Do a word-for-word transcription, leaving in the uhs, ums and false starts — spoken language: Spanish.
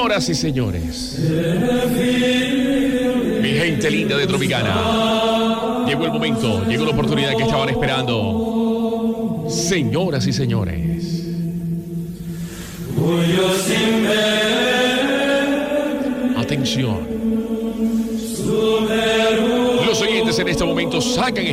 Señoras y señores, mi gente linda de Tropicana, llegó el momento, llegó la oportunidad que estaban esperando. Señoras y señores, atención. Los oyentes en este momento sacan